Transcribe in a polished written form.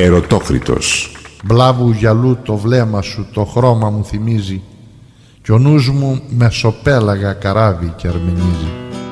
Ερωτόκριτος. Μπλάβου γυαλού το βλέμμα σου το χρώμα μου θυμίζει, κι ο νους μου μεσοπέλαγα καράβι κι αρμενίζει.